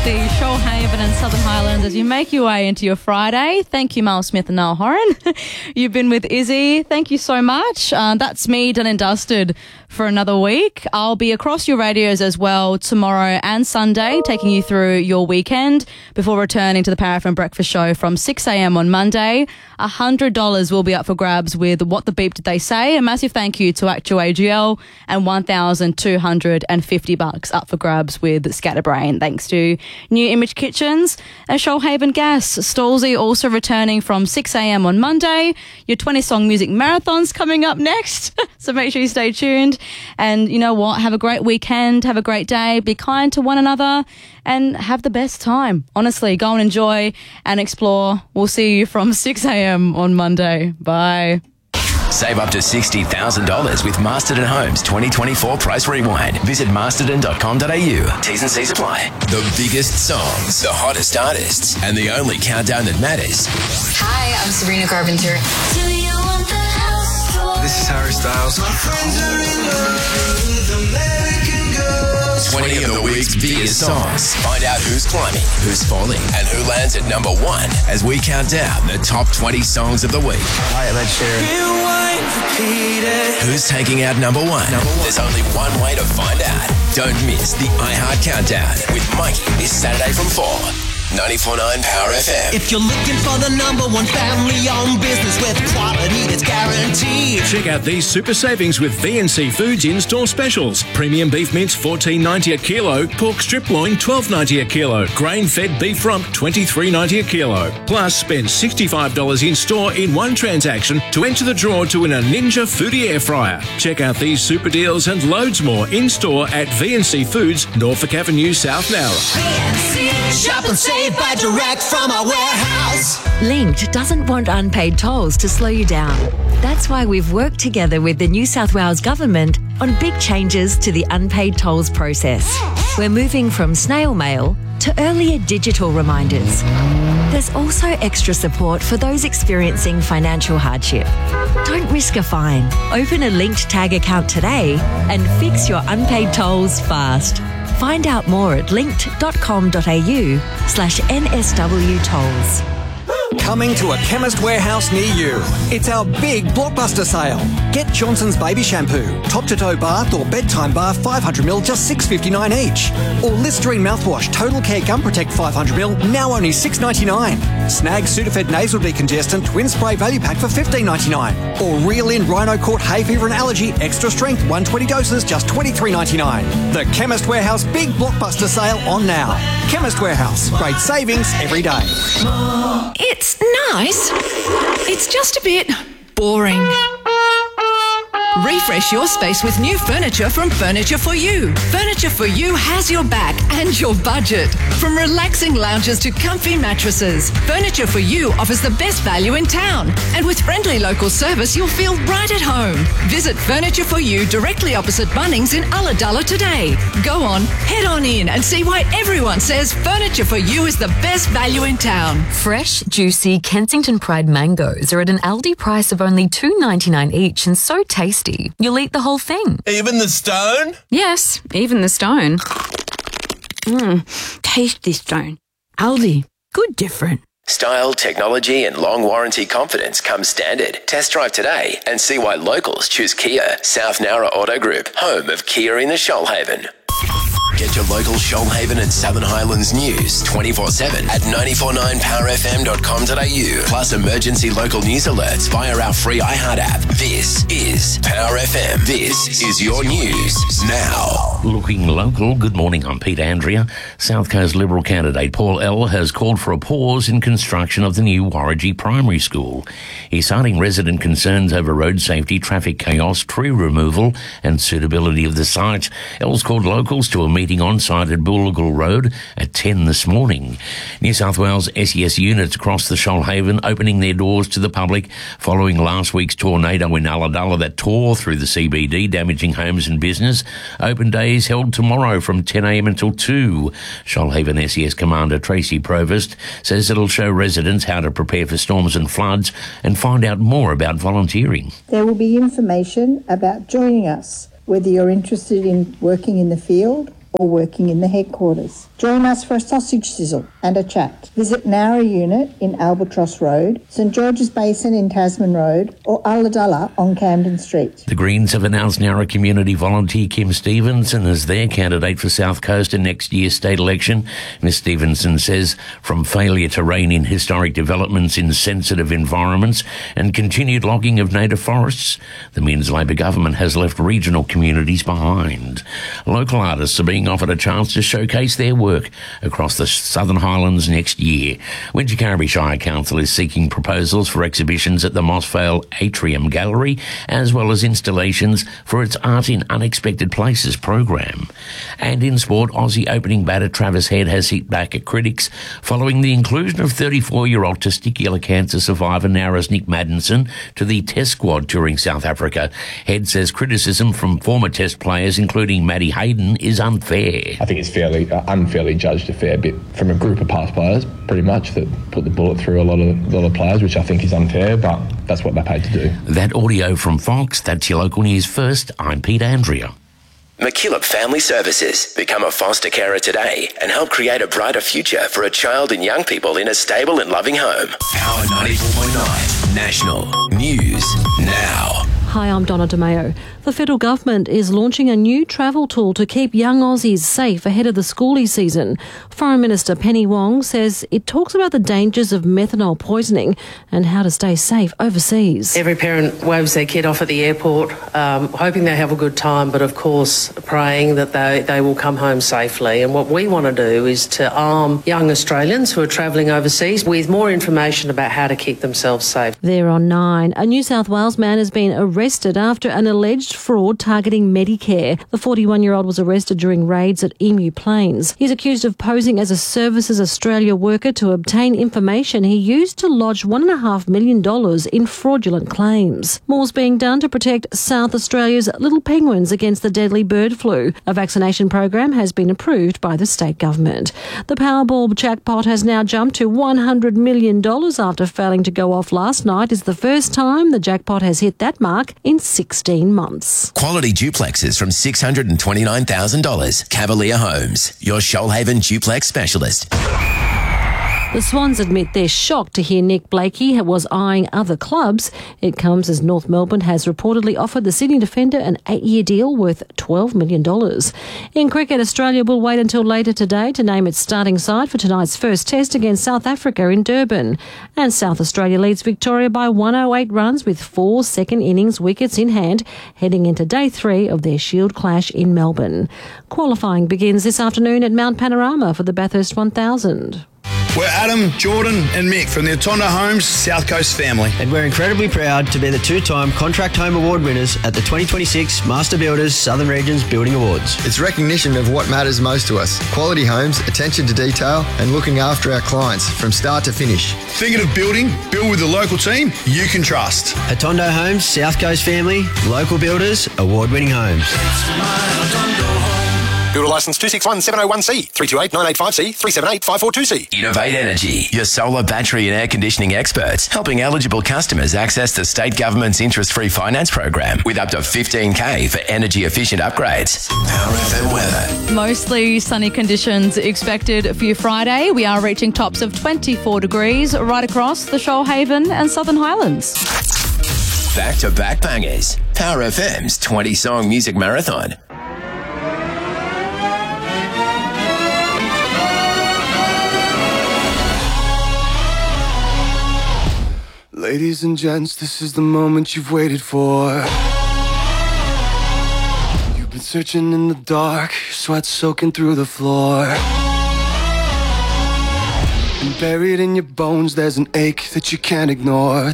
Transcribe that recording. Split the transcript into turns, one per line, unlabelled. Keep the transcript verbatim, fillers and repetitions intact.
the Shoalhaven and Southern Highlands as you make your way into your Friday. Thank you, Miles Smith and Niall Horan. You've been with Izzy. Thank you so much. Uh, that's me done and dusted for another week. I'll be across your radios as well tomorrow and Sunday, taking you through your weekend before returning to the Power F M Breakfast Show from six a.m. on Monday. one hundred dollars will be up for grabs with What the Beep Did They Say? A massive thank you to Actu A G L, and one thousand two hundred fifty bucks up for grabs with Scatterbrain, thanks to New Image Kitchens and Shoalhaven Gas. Stolzy also returning from six a.m. on Monday. Your twenty song music marathon's coming up next, so make sure you stay tuned. And you know what? Have a great weekend. Have a great day. Be kind to one another and have the best time. Honestly, go and enjoy and explore. We'll see you from six a.m. on Monday. Bye.
Save up to sixty thousand dollars with Masterton Homes twenty twenty-four Price Rewind. Visit masterton dot com dot a u. T's and C's apply. The biggest songs, the hottest artists, and the only countdown that matters.
Hi, I'm Sabrina Carpenter. Do you want the house tour?
This is Harry Styles.
My friends are in love with American girls.
twenty of the week's biggest songs. Find out who's climbing, who's falling, and who lands at number one as we count down the top twenty songs of the week.
Hi, Ed Sheeran.
Who's taking out number one? number one? There's only one way to find out. Don't miss the iHeart Countdown with Mikey this Saturday from four. ninety-four point nine Power F M.
If you're looking for the number one family-owned business with quality that's guaranteed.
Check out these super savings with V and C Foods in-store specials. Premium beef mince fourteen ninety a kilo, pork strip loin twelve ninety a kilo, grain-fed beef rump twenty-three ninety a kilo. Plus, spend sixty-five dollars in-store in one transaction to enter the draw to win a Ninja Foodie air fryer. Check out these super deals and loads more in-store at V and C Foods, Norfolk Avenue, South Nowra.
V and C, shop and save by direct from our warehouse.
Linked doesn't want unpaid tolls to slow you down. That's why we've worked together with the New South Wales Government on big changes to the unpaid tolls process. We're moving from snail mail to earlier digital reminders. There's also extra support for those experiencing financial hardship. Don't risk a fine. Open a Linked Tag account today and fix your unpaid tolls fast. Find out more at linked dot com dot a u slash N S W tolls.
Coming to a Chemist Warehouse near you. It's our big blockbuster sale. Get Johnson's Baby Shampoo, top-to-toe bath or bedtime bath five hundred milliliters, just six dollars fifty-nine each. Or Listerine mouthwash, Total Care Gum Protect five hundred milliliters, now only six dollars ninety-nine. Snag Sudafed Nasal Decongestant Twin Spray Value Pack for fifteen dollars ninety-nine. Or Reel In Rhino Court Hay Fever and Allergy Extra Strength one hundred twenty doses, just twenty-three ninety-nine. The Chemist Warehouse big blockbuster sale on now. Chemist Warehouse, great savings every day.
It's nice. It's just a bit boring. Refresh your space with new furniture from Furniture for You. Furniture for You has your back and your budget. From relaxing lounges to comfy mattresses, Furniture for You offers the best value in town. And with friendly local service, you'll feel right at home. Visit Furniture for You directly opposite Bunnings in Ulladulla today. Go on, head on in and see why everyone says Furniture for You is the best value in town.
Fresh, juicy Kensington Pride mangoes are at an Aldi price of only two dollars ninety-nine each and so tasty. You'll eat the whole thing.
Even the stone?
Yes, even the stone. Mmm, tasty stone. Aldi, good different.
Style, technology, and long warranty confidence come standard. Test drive today and see why locals choose Kia. South Nowra Auto Group, home of Kia in the Shoalhaven. Get your local Shoalhaven and Southern Highlands news twenty-four seven at nine four nine power f m dot com dot a u. Plus emergency local news alerts via our free iHeart app. This is Power F M. This is your news now.
Looking local, good morning, I'm Peter Andrea. South Coast Liberal candidate Paul L has called for a pause in construction of the new Warragee Primary School. He's citing resident concerns over road safety, traffic chaos, tree removal and suitability of the site. L's called locals to a meeting on site at Boolagul Road at ten this morning. New South Wales S E S units across the Shoalhaven opening their doors to the public following last week's tornado in Ulladulla that tore through the C B D, damaging homes and business. Open days held tomorrow from ten a m until two. Shoalhaven S E S Commander Tracy Provost says it'll show residents how to prepare for storms and floods and find out more about volunteering.
There will be information about joining us, whether you're interested in working in the field or working in the headquarters. Join us for a sausage sizzle and a chat. Visit Nowra Unit in Albatross Road, St George's Basin in Tasman Road, or Ulladulla on Camden Street.
The Greens have announced Nowra community volunteer Kim Stevenson as their candidate for South Coast in next year's state election. Miss Stevenson says from failure to rein in historic developments in sensitive environments and continued logging of native forests, the Minns Labor government has left regional communities behind. Local artists are being offered a chance to showcase their work across the Southern Highlands next year. Wingecarribee Shire Council is seeking proposals for exhibitions at the Mossvale Atrium Gallery, as well as installations for its Art in Unexpected Places program. And in sport, Aussie opening batter Travis Head has hit back at critics following the inclusion of thirty-four-year-old testicular cancer survivor Nowra's Nick Maddinson to the Test squad touring South Africa. Head says criticism from former Test players, including Matty Hayden, is unfair.
I think it's fairly uh, unfairly judged a fair bit from a group of past players, pretty much, that put the bullet through a lot of lot of players, which I think is unfair, but that's what they're paid to do.
That audio from Fox. That's your local news first. I'm Pete Andrea.
McKillop Family Services. Become a foster carer today and help create a brighter future for a child and young people in a stable and loving home. Power ninety-four point nine National News Now.
Hi, I'm Donna DeMeo. The federal government is launching a new travel tool to keep young Aussies safe ahead of the schoolie season. Foreign Minister Penny Wong says it talks about the dangers of methanol poisoning and how to stay safe overseas.
Every parent waves their kid off at the airport, um, hoping they have a good time, but of course praying that they, they will come home safely. And what we want to do is to arm young Australians who are travelling overseas with more information about how to keep themselves safe.
There on nine. A New South Wales man has been arrested after an alleged fraud targeting Medicare. The forty-one-year-old was arrested during raids at Emu Plains. He's accused of posing as a Services Australia worker to obtain information he used to lodge one point five million dollars in fraudulent claims. More's being done to protect South Australia's little penguins against the deadly bird flu. A vaccination program has been approved by the state government. The Powerball jackpot has now jumped to one hundred million dollars after failing to go off last night. It's the first time the jackpot has hit that mark in sixteen months.
Quality duplexes from six hundred twenty-nine thousand dollars. Cavalier Homes, your Shoalhaven duplex specialist.
The Swans admit they're shocked to hear Nick Blakey was eyeing other clubs. It comes as North Melbourne has reportedly offered the Sydney defender an eight-year deal worth twelve million dollars. In cricket, Australia will wait until later today to name its starting side for tonight's first test against South Africa in Durban. And South Australia leads Victoria by one hundred eight runs with four second innings wickets in hand, heading into day three of their Shield clash in Melbourne. Qualifying begins this afternoon at Mount Panorama for the Bathurst one thousand.
We're Adam, Jordan and Mick from the Atondo Homes South Coast family.
And we're incredibly proud to be the two-time Contract Home Award winners at the twenty twenty-six Master Builders Southern Regions Building Awards.
It's recognition of what matters most to us. Quality homes, attention to detail and looking after our clients from start to finish.
Thinking of building? Build with the local team you can trust.
Atondo Homes South Coast family, local builders, award-winning homes.
Builder licence two six one seven oh one C, three two eight nine eight five C, three seven eight five four two C.
Innovate Energy, your solar, battery and air conditioning experts, helping eligible customers access the state government's interest-free finance program with up to fifteen K for energy-efficient upgrades. Power F M weather.
Mostly sunny conditions expected for your Friday. We are reaching tops of twenty-four degrees right across the Shoalhaven and Southern Highlands.
Back-to-back bangers. Power F M's twenty-song music marathon.
Ladies and gents, this is the moment you've waited for. You've been searching in the dark, your sweat soaking through the floor. And buried in your bones, there's an ache that you can't ignore.